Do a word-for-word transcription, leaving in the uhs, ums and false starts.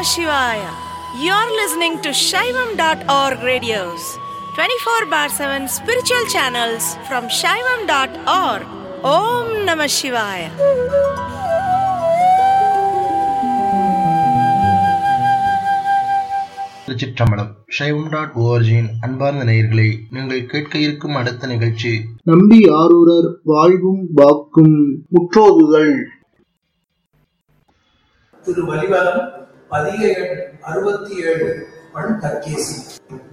Shivaya. You're listening to Shaivam dot org radios, twenty-four bar seven spiritual channels from Shaivam dot org. Om Namah Shivaya. Thiruchitrambalam. Shaivam dot ஓஆர்ஜியின் அன்பார்ந்த நேயர்களே, நீங்கள் கேட்க இருக்கும் அடுத்த நிகழ்ச்சி நம்பி ஆரூரர் வாழ்வும் வாக்கும் முற்றோதுதல். திரு வலிவலம் பதிக எண் அறுபத்தி ஏழு பண் கற்கேசி.